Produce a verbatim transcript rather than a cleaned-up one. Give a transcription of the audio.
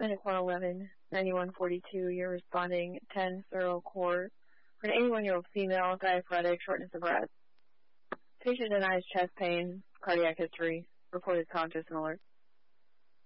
Medic one eleven, ninety-one forty-two, you're responding ten Thorough Court for an eighty-one-year-old female, diaphoretic, shortness of breath. Patient denies chest pain, cardiac history, reported conscious and alert.